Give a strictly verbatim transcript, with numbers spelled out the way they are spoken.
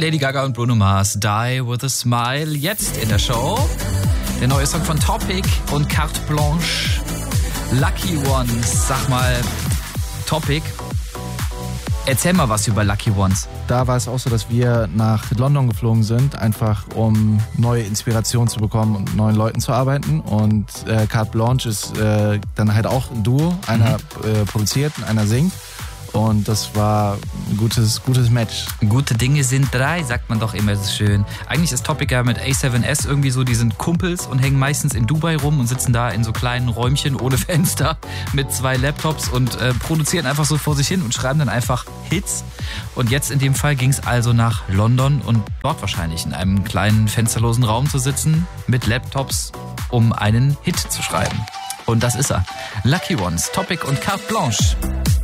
Lady Gaga und Bruno Mars, Die With A Smile. Jetzt in der Show der neue Song von Topic und Carte Blanche, Lucky Ones. Sag mal, Topic, erzähl mal was über Lucky Ones. Da war es auch so, dass wir nach London geflogen sind, einfach um neue Inspiration zu bekommen und neuen Leuten zu arbeiten. Und äh, Carte Blanche ist äh, dann halt auch ein Duo. Einer mhm. äh, produziert und einer singt. Und das war ein gutes, gutes Match. Gute Dinge sind drei, sagt man doch immer, das ist schön. Eigentlich ist Topic ja mit A seven S irgendwie so, die sind Kumpels und hängen meistens in Dubai rum und sitzen da in so kleinen Räumchen ohne Fenster mit zwei Laptops und äh, produzieren einfach so vor sich hin und schreiben dann einfach Hits. Und jetzt in dem Fall ging es also nach London und dort wahrscheinlich in einem kleinen fensterlosen Raum zu sitzen mit Laptops, um einen Hit zu schreiben. Und das ist er. Lucky Ones, Topic und Carte Blanche.